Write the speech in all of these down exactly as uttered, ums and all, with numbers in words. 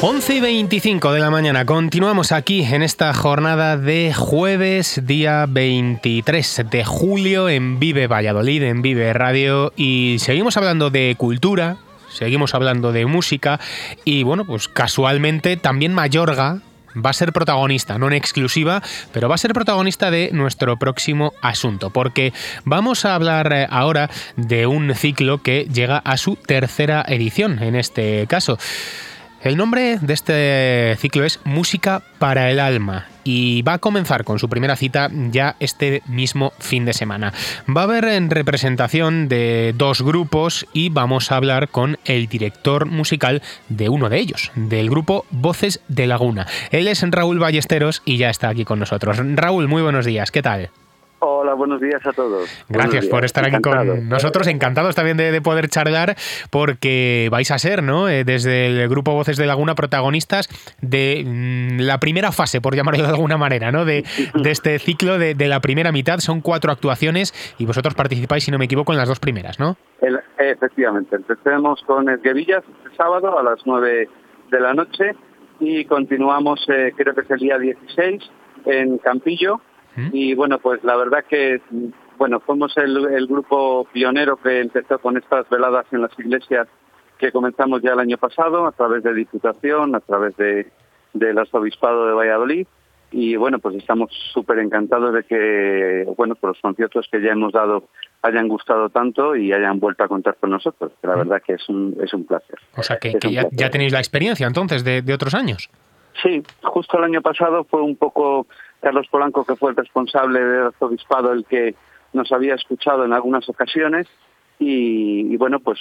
once y veinticinco de la mañana, continuamos aquí en esta jornada de jueves, día veintitrés de julio, en Vive Valladolid, en Vive Radio, y seguimos hablando de cultura, seguimos hablando de música, y bueno, pues casualmente también Mayorga va a ser protagonista, no en exclusiva, pero va a ser protagonista de nuestro próximo asunto, porque vamos a hablar ahora de un ciclo que llega a su tercera edición, en este caso. El nombre de este ciclo es Música para el Alma y va a comenzar con su primera cita ya este mismo fin de semana. Va a haber en representación de dos grupos y vamos a hablar con el director musical de uno de ellos, del grupo Voces de Laguna. Él es Raúl Ballesteros y ya está aquí con nosotros. Raúl, muy buenos días, ¿qué tal? Hola, buenos días a todos. Gracias por estar aquí Encantado. con nosotros. Encantados también de, de poder charlar, porque vais a ser, ¿no? Eh, desde el grupo Voces de Laguna, protagonistas de mm, la primera fase, por llamarlo de alguna manera, ¿no? De, de este ciclo de, de la primera mitad. Son cuatro actuaciones y vosotros participáis, si no me equivoco, en las dos primeras, ¿no? El, efectivamente. Empecemos con Esguevillas este sábado a las nueve de la noche y continuamos, eh, creo que es el día dieciséis, en Campillo. Y bueno, pues la verdad que bueno fuimos el, el grupo pionero que empezó con estas veladas en las iglesias que comenzamos ya el año pasado a través de Diputación, a través de del Arzobispado de Valladolid. Y bueno, pues estamos súper encantados de que bueno pues los conciertos que ya hemos dado hayan gustado tanto y hayan vuelto a contar con nosotros. Que la verdad que es un es un placer. O sea que, que ya, ya tenéis la experiencia entonces de, de otros años. Sí, justo el año pasado fue un poco Carlos Polanco, que fue el responsable del arzobispado, el que nos había escuchado en algunas ocasiones y, y bueno, pues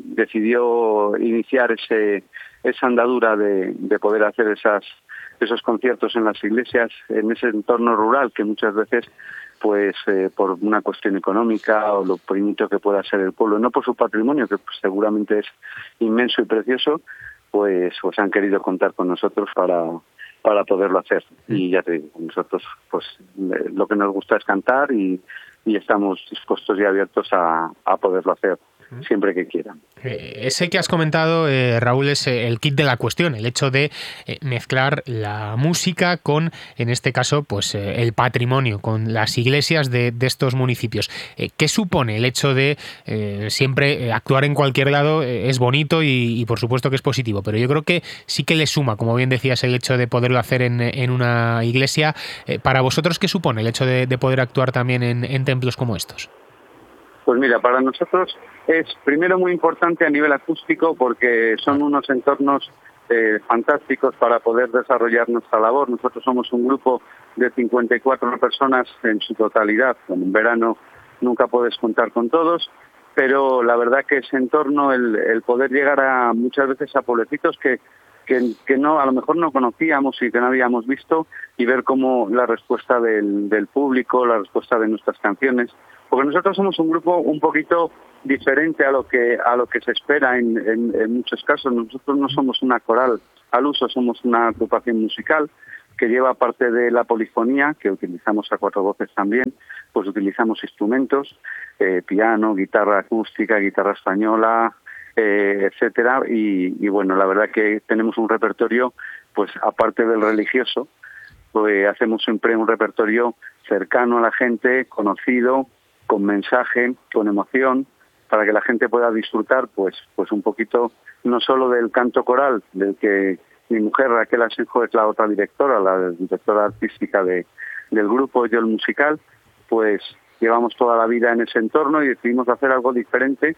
decidió iniciar ese esa andadura de, de poder hacer esas esos conciertos en las iglesias, en ese entorno rural que muchas veces, pues eh, por una cuestión económica o lo primito que pueda ser el pueblo, no por su patrimonio, que pues, seguramente es inmenso y precioso, pues, pues han querido contar con nosotros para... para poderlo hacer. Y ya te digo, nosotros pues lo que nos gusta es cantar y, y estamos dispuestos y abiertos a, a poderlo hacer siempre que quieran. Eh, ese que has comentado, eh, Raúl, es el kit de la cuestión, el hecho de eh, mezclar la música con, en este caso, pues eh, el patrimonio, con las iglesias de, de estos municipios. Eh, ¿Qué supone el hecho de eh, siempre eh, actuar en cualquier lado? Eh, es bonito y, y por supuesto que es positivo, pero yo creo que sí que le suma, como bien decías, el hecho de poderlo hacer en, en una iglesia. Eh, para vosotros, ¿qué supone el hecho de, de poder actuar también en, en templos como estos? Pues mira, para nosotros es primero muy importante a nivel acústico porque son unos entornos eh, fantásticos para poder desarrollar nuestra labor. Nosotros somos un grupo de cincuenta y cuatro personas en su totalidad. En verano nunca puedes contar con todos, pero la verdad que ese entorno, el, el poder llegar a muchas veces a pueblecitos que Que, que no a lo mejor no conocíamos y que no habíamos visto y ver cómo la respuesta del, del público, la respuesta de nuestras canciones, porque nosotros somos un grupo un poquito diferente a lo que a lo que se espera en, en, en muchos casos. Nosotros no somos una coral al uso, somos una agrupación musical que lleva parte de la polifonía, que utilizamos a cuatro voces también, pues utilizamos instrumentos, eh, piano, guitarra acústica, guitarra española, Eh, etcétera y, y bueno, la verdad que tenemos un repertorio, pues aparte del religioso, pues hacemos siempre un repertorio cercano a la gente, conocido, con mensaje, con emoción, para que la gente pueda disfrutar, pues, pues un poquito no solo del canto coral, del que mi mujer Raquel Asenjo es la otra directora, la directora artística de, del grupo, yo el musical, pues llevamos toda la vida en ese entorno y decidimos hacer algo diferente.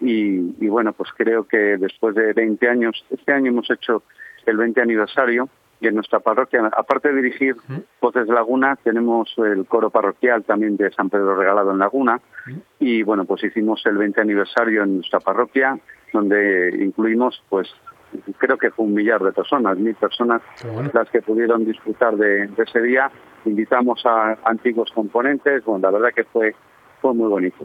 Y, y bueno, pues creo que después de veinte años, este año hemos hecho el veinte aniversario y en nuestra parroquia, aparte de dirigir Voces de Laguna, tenemos el coro parroquial también de San Pedro Regalado en Laguna y bueno, pues hicimos el veinte aniversario en nuestra parroquia, donde incluimos pues creo que fue un millar de personas, mil personas bueno. las que pudieron disfrutar de, de ese día. Invitamos a antiguos componentes, bueno, la verdad que fue, fue muy bonito.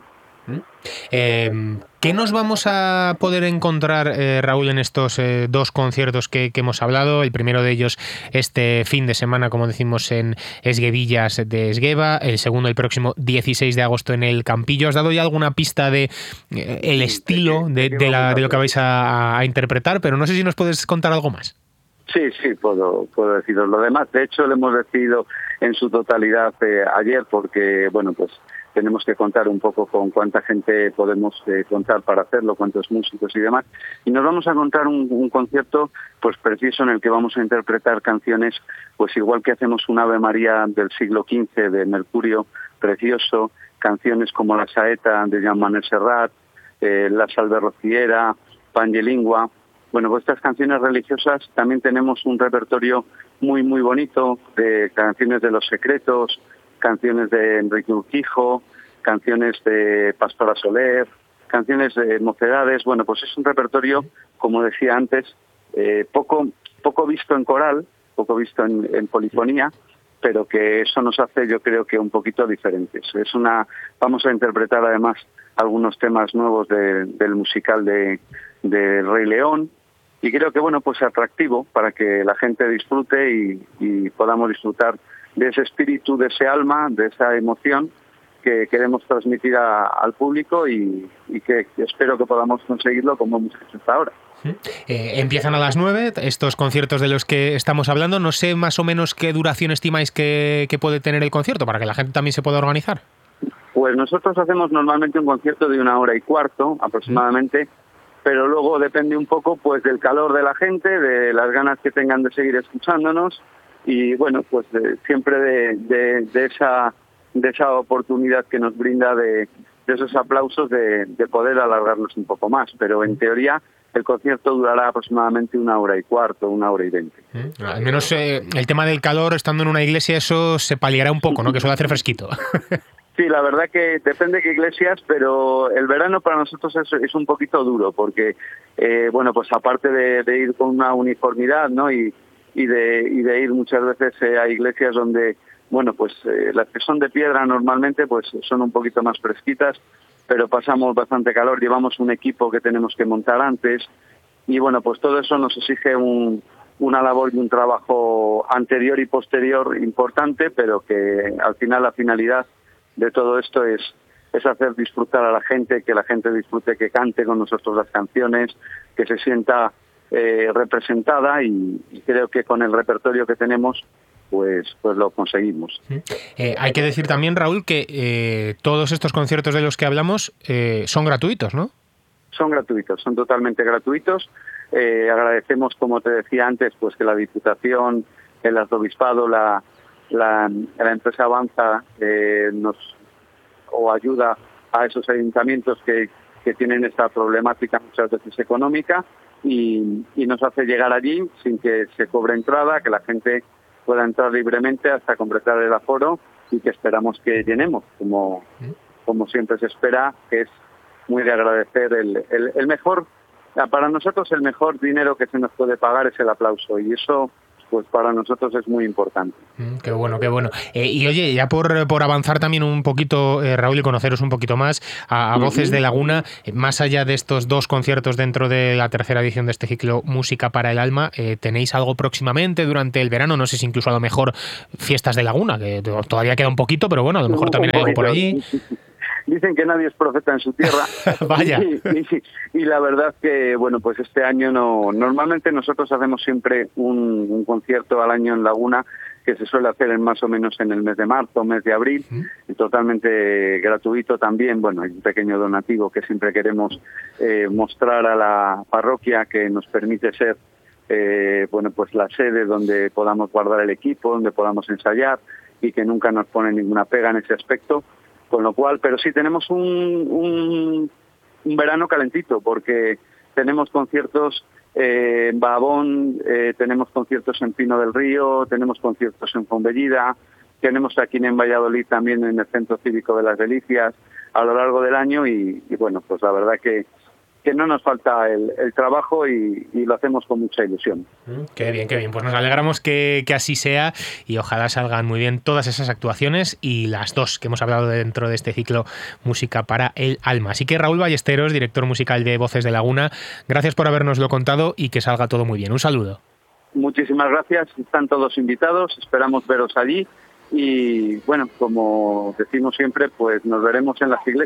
Eh, ¿Qué nos vamos a poder encontrar, eh, Raúl, en estos eh, dos conciertos que, que hemos hablado? El primero de ellos este fin de semana, como decimos, en Esguevillas de Esgueva, el segundo el próximo dieciséis de agosto en el Campillo. ¿Has dado ya alguna pista de eh, el estilo de, de, la, de lo que vais a, a interpretar? Pero no sé si nos puedes contar algo más. Sí, sí, puedo, puedo deciros lo demás. De hecho, lo hemos decidido en su totalidad eh, ayer porque, bueno, pues tenemos que contar un poco con cuánta gente podemos eh, contar para hacerlo, cuántos músicos y demás. Y nos vamos a contar un, un concierto pues preciso en el que vamos a interpretar canciones, pues igual que hacemos un Ave María del siglo quince de Mercurio, precioso, canciones como La Saeta de Jean-Manuel Serrat, eh, La Salve Rociera, Pangelingua. Bueno, pues estas canciones religiosas también tenemos un repertorio muy, muy bonito de canciones de Los Secretos, canciones de Enrique Urquijo, canciones de Pastora Soler, canciones de Mocedades. Bueno, pues es un repertorio, como decía antes, eh, poco, poco visto en coral, poco visto en, en polifonía, pero que eso nos hace, yo creo que un poquito diferentes. Es una, vamos a interpretar además algunos temas nuevos de, del musical de, de Rey León. Y creo que, bueno, pues atractivo para que la gente disfrute y, y podamos disfrutar de ese espíritu, de ese alma, de esa emoción que queremos transmitir a, al público y, y que espero que podamos conseguirlo como hemos hecho hasta ahora. Eh, empiezan a las nueve estos conciertos de los que estamos hablando. No sé más o menos qué duración estimáis que, que puede tener el concierto para que la gente también se pueda organizar. Pues nosotros hacemos normalmente un concierto de una hora y cuarto aproximadamente. ¿Mm? Pero luego depende un poco pues del calor de la gente, de las ganas que tengan de seguir escuchándonos y bueno, pues de, siempre de, de, de esa de esa oportunidad que nos brinda de, de esos aplausos de, de poder alargarnos un poco más. Pero en teoría el concierto durará aproximadamente una hora y cuarto, una hora y veinte. ¿Mm? Al menos eh, el tema del calor, estando en una iglesia, eso se paliará un poco, ¿no? Que suele hacer fresquito. Sí, la verdad que depende de qué iglesias, pero el verano para nosotros es, es un poquito duro porque, eh, bueno, pues aparte de, de ir con una uniformidad, ¿no? Y, y, de, y de ir muchas veces eh, a iglesias donde, bueno, pues eh, las que son de piedra normalmente pues son un poquito más fresquitas, pero pasamos bastante calor, llevamos un equipo que tenemos que montar antes y, bueno, pues todo eso nos exige un, una labor y un trabajo anterior y posterior importante, pero que al final la finalidad de todo esto es, es hacer disfrutar a la gente, que la gente disfrute, que cante con nosotros las canciones, que se sienta eh, representada y, y creo que con el repertorio que tenemos pues, pues lo conseguimos. Eh, hay que decir también, Raúl, que eh, todos estos conciertos de los que hablamos eh, son gratuitos, ¿no? Son gratuitos, son totalmente gratuitos. Eh, agradecemos, como te decía antes, pues que la Diputación, el Arzobispado, la La, la empresa Avanza eh, nos o ayuda a esos ayuntamientos que, que tienen esta problemática muchas veces económica y, y nos hace llegar allí sin que se cobre entrada, que la gente pueda entrar libremente hasta completar el aforo y que esperamos que llenemos, como, como siempre se espera, que es muy de agradecer el, el, el mejor, para nosotros el mejor dinero que se nos puede pagar es el aplauso y eso pues para nosotros es muy importante. Mm, qué bueno, qué bueno. Eh, y oye, ya por, por avanzar también un poquito, eh, Raúl, y conoceros un poquito más, a, a Voces de Laguna, eh, más allá de estos dos conciertos dentro de la tercera edición de este ciclo Música para el Alma, eh, ¿tenéis algo próximamente durante el verano? No sé si incluso a lo mejor Fiestas de Laguna, que todavía queda un poquito, pero bueno, a lo mejor también hay algo por allí. Dicen que nadie es profeta en su tierra. Vaya. Y, y, y la verdad que, bueno, pues este año no. Normalmente nosotros hacemos siempre un, un concierto al año en Laguna que se suele hacer en más o menos en el mes de marzo, mes de abril, ¿Mm? y totalmente gratuito también. Bueno, hay un pequeño donativo que siempre queremos eh, mostrar a la parroquia que nos permite ser, eh, bueno, pues la sede donde podamos guardar el equipo, donde podamos ensayar y que nunca nos pone ninguna pega en ese aspecto. Con lo cual, pero sí tenemos un, un, un verano calentito porque tenemos conciertos eh, en Bajabón, eh, tenemos conciertos en Pino del Río, tenemos conciertos en Fonbellida, tenemos aquí en Valladolid también en el Centro Cívico de las Delicias a lo largo del año y, y bueno, pues la verdad que que no nos falta el, el trabajo y, y lo hacemos con mucha ilusión. Mm, qué bien, qué bien. Pues nos alegramos que, que así sea y ojalá salgan muy bien todas esas actuaciones y las dos que hemos hablado dentro de este ciclo Música para el Alma. Así que Raúl Ballesteros, director musical de Voces de Laguna, gracias por habernoslo contado y que salga todo muy bien. Un saludo. Muchísimas gracias. Están todos invitados. Esperamos veros allí y, bueno, como decimos siempre, pues nos veremos en las iglesias.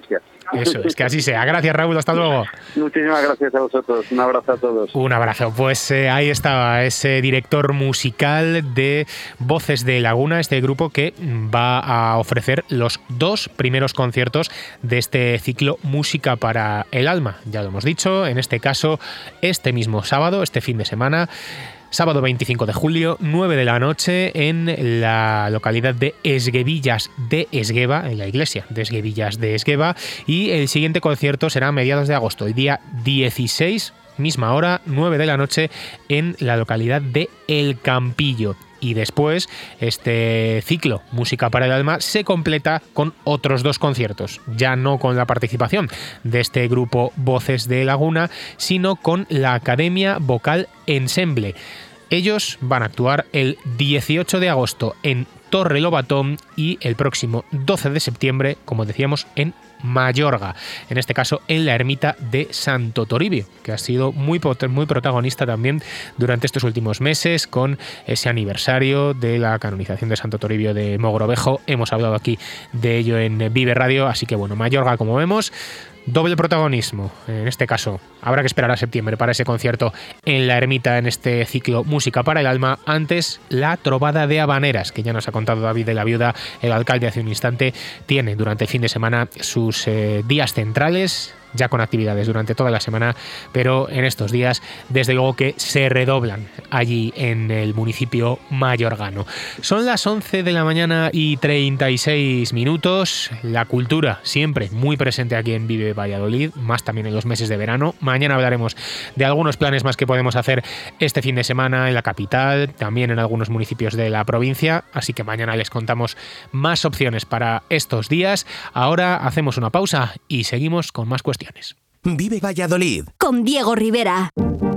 Eso es, que así sea. Gracias, Raúl, hasta luego. Muchísimas gracias a vosotros. Un abrazo a todos. Un abrazo. Pues eh, ahí estaba ese director musical de Voces de Laguna, este grupo que va a ofrecer los dos primeros conciertos de este ciclo Música para el Alma. Ya lo hemos dicho, en este caso, este mismo sábado, este fin de semana, sábado veinticinco de julio, nueve de la noche, en la localidad de Esguevillas de Esgueva, en la iglesia de Esguevillas de Esgueva, y el siguiente concierto será a mediados de agosto, el día dieciséis, misma hora, nueve de la noche, en la localidad de El Campillo. Y después, este ciclo Música para el Alma se completa con otros dos conciertos, ya no con la participación de este grupo Voces de Laguna, sino con la Academia Vocal Ensemble. Ellos van a actuar el dieciocho de agosto en Torre Lobatón y el próximo doce de septiembre, como decíamos, en Mayorga, en este caso en la ermita de Santo Toribio, que ha sido muy, muy protagonista también durante estos últimos meses con ese aniversario de la canonización de Santo Toribio de Mogrovejo. Hemos hablado aquí de ello en Vive Radio, así que bueno, Mayorga, como vemos, doble protagonismo. En este caso, habrá que esperar a septiembre para ese concierto en la ermita, en este ciclo Música para el Alma. Antes, la Trovada de Habaneras, que ya nos ha contado David de la Viuda, el alcalde, hace un instante, tiene durante el fin de semana sus eh, días centrales, ya con actividades durante toda la semana, pero en estos días, desde luego que se redoblan allí en el municipio mayorgano. Son las once de la mañana y treinta y seis minutos. La cultura siempre muy presente aquí en Vive Valladolid, más también en los meses de verano. Mañana hablaremos de algunos planes más que podemos hacer este fin de semana en la capital, también en algunos municipios de la provincia, así que mañana les contamos más opciones para estos días. Ahora hacemos una pausa y seguimos con más cuestiones. Vive Valladolid con Diego Rivera.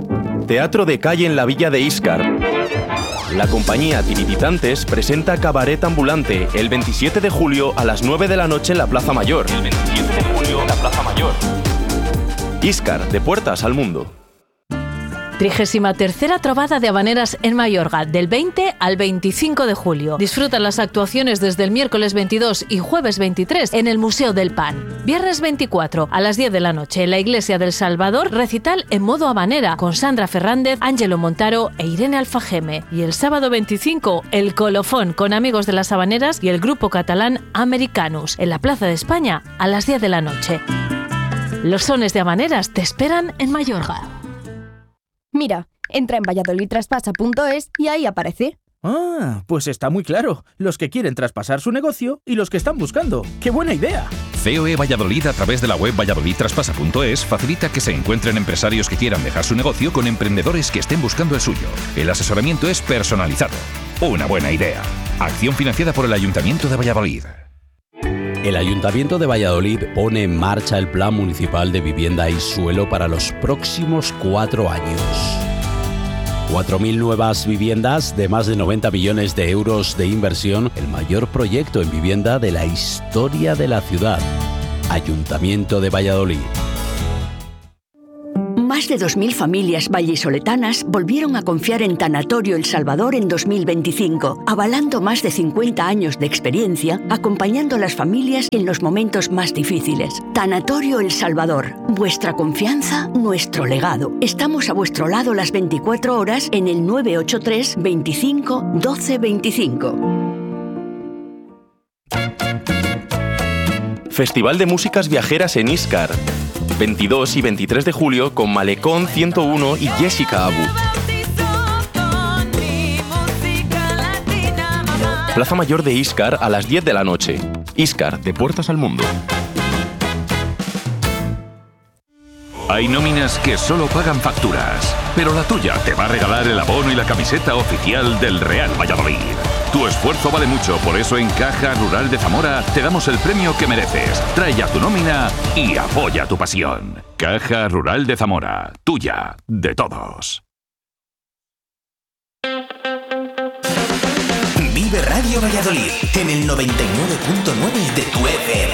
Teatro de calle en la villa de Íscar. La compañía Tirititantes presenta Cabaret Ambulante el veintisiete de julio a las nueve de la noche en la Plaza Mayor. El veintisiete de julio en la Plaza Mayor. Íscar, de puertas al mundo. trigésima tercera Trovada de Habaneras en Mayorga, del veinte al veinticinco de julio. Disfruta las actuaciones desde el miércoles veintidós y jueves veintitrés en el Museo del Pan. Viernes veinticuatro a las diez de la noche en la Iglesia del Salvador, recital en modo habanera con Sandra Fernández, Ángelo Montaro e Irene Alfajeme. Y el sábado veinticinco, el colofón con amigos de las habaneras y el grupo catalán Americanus en la Plaza de España a las diez de la noche. Los sones de habaneras te esperan en Mayorga. Mira, entra en valladolid traspasa punto es y ahí aparece. Ah, pues está muy claro. Los que quieren traspasar su negocio y los que están buscando. ¡Qué buena idea! C O E Valladolid, a través de la web valladolid traspasa punto es, facilita que se encuentren empresarios que quieran dejar su negocio con emprendedores que estén buscando el suyo. El asesoramiento es personalizado. Una buena idea. Acción financiada por el Ayuntamiento de Valladolid. El Ayuntamiento de Valladolid pone en marcha el Plan Municipal de Vivienda y Suelo para los próximos cuatro años. cuatro mil nuevas viviendas de más de noventa millones de euros de inversión, el mayor proyecto en vivienda de la historia de la ciudad. Ayuntamiento de Valladolid. Más de dos mil familias vallisoletanas volvieron a confiar en Tanatorio El Salvador en dos mil veinticinco, avalando más de cincuenta años de experiencia, acompañando a las familias en los momentos más difíciles. Tanatorio El Salvador, vuestra confianza, nuestro legado. Estamos a vuestro lado las veinticuatro horas en el nueve ocho tres, veinticinco, doce veinticinco. Festival de Músicas Viajeras en Íscar. veintidós y veintitrés de julio con Malecón ciento uno y Jessica Abu. Plaza Mayor de Íscar a las diez de la noche. Íscar, de puertas al mundo. Hay nóminas que solo pagan facturas, pero la tuya te va a regalar el abono y la camiseta oficial del Real Valladolid. Tu esfuerzo vale mucho, por eso en Caja Rural de Zamora te damos el premio que mereces. Trae ya tu nómina y apoya tu pasión. Caja Rural de Zamora, tuya, de todos. Vive Radio Valladolid en el noventa y nueve punto nueve de tu F M.